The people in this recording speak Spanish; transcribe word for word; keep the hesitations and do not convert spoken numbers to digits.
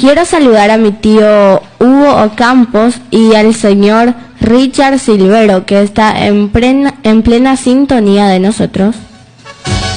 quiero saludar a mi tío Hugo Ocampos y al señor Richard Silvero, que está en plena, en plena sintonía de nosotros.